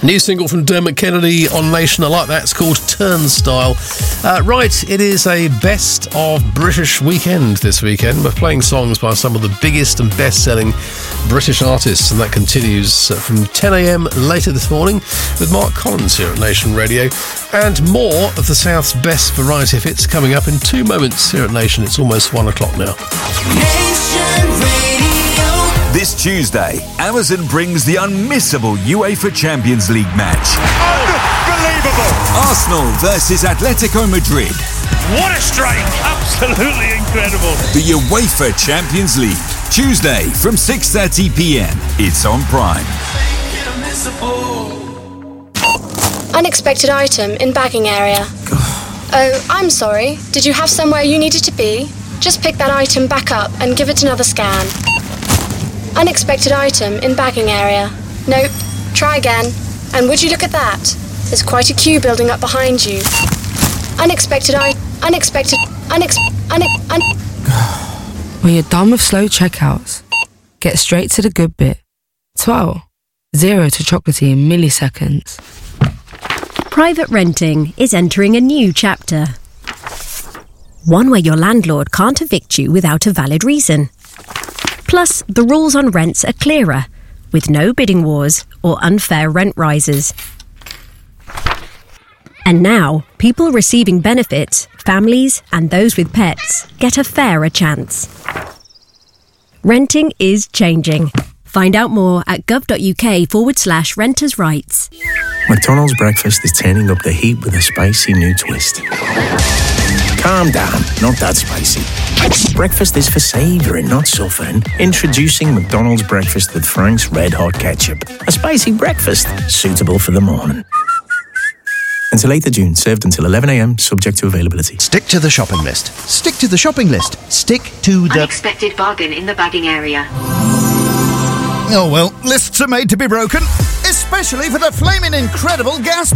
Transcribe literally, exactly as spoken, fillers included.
New single from Dermot Kennedy on Nation. I like that. It's called Turnstile. Uh, right, it is a best of British weekend this weekend. We're playing songs by some of the biggest and best-selling British artists, and that continues from ten a.m. later this morning with Mark Collins here at Nation Radio. And more of the South's best variety hits coming up in two moments here at Nation. It's almost one o'clock now. Nation Radio. This Tuesday, Amazon brings the unmissable UEFA Champions League match. Unbelievable! Arsenal versus Atletico Madrid. What a strike! Absolutely incredible. The UEFA Champions League. Tuesday from six thirty p.m. It's on Prime. Unexpected item in bagging area. Oh, I'm sorry. Did you have somewhere you needed to be? Just pick that item back up and give it another scan. Unexpected item in bagging area. Nope. Try again. And would you look at that? There's quite a queue building up behind you. Unexpected I... Unexpected... Unex... Unex... Un... When you're done with slow checkouts, get straight to the good bit. twelve. Zero to chocolatey in milliseconds. Private renting is entering a new chapter. One where your landlord can't evict you without a valid reason. Plus, the rules on rents are clearer, with no bidding wars or unfair rent rises. And now, people receiving benefits, families and those with pets get a fairer chance. Renting is changing. Find out more at gov.uk forward slash renters' rights. McDonald's breakfast is turning up the heat with a spicy new twist. Calm down, not that spicy. Breakfast is for savouring, not suffering. Introducing McDonald's breakfast with Frank's Red Hot Ketchup. A spicy breakfast suitable for the morning. Until eighth of June, served until eleven a.m, subject to availability. Stick to the shopping list. Stick to the shopping list. Stick to the... Unexpected bargain in the bagging area. Oh well, lists are made to be broken, especially for the flaming incredible gas